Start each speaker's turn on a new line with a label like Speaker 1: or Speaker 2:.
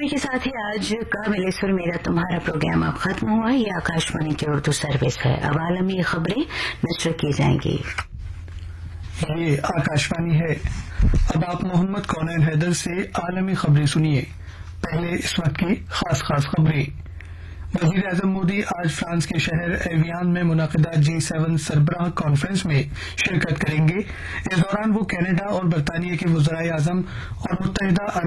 Speaker 1: इसी के साथ ही आज का मिलेश्वर मेरा तुम्हारा प्रोग्राम अब खत्म हुआ। ये आकाशवाणी की उर्दू सर्विस है। अब आलमी खबरें नश्र की जाएंगी।
Speaker 2: ये आकाशवाणी है। अब आप मोहम्मद कौनैन हैदर से आलमी खबरें सुनिए। पहले इस वक्त की खास खबरें। वजीर आजम मोदी आज फ्रांस के शहर एवियान में मुनक़िदा G7 सरबराह कॉन्फ्रेंस में शिरकत करेंगे। इस दौरान वो कनाडा और बरतानिया के वज़राए आज़म और मुत्तहिदा